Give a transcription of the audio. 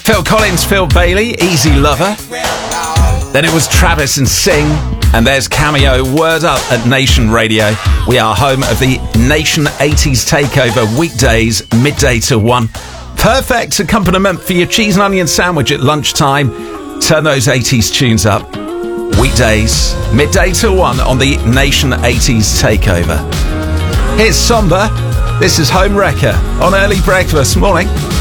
Phil Collins, Phil Bailey, Easy Lover. Then it was Travis and Sing. And there's Cameo, Word Up at Nation Radio. We are home of the Nation 80s Takeover, weekdays, midday to 1. Perfect accompaniment for your cheese and onion sandwich at lunchtime. Turn those 80s tunes up. Weekdays, midday to 1 on the Nation 80s Takeover. Here's Somber. This is Home Wrecker on Early Breakfast. Morning.